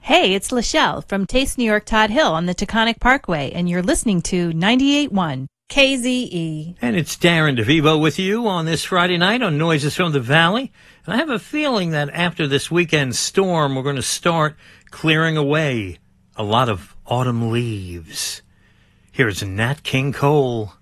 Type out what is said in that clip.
Hey, it's Lachelle from Taste New York Todd Hill on the Taconic Parkway, and you're listening to 98.1 KZE. And it's Darren DeVivo with you on this Friday night on Noises from the Valley. And I have a feeling that after this weekend storm, we're going to start clearing away a lot of autumn leaves. Here's Nat King Cole.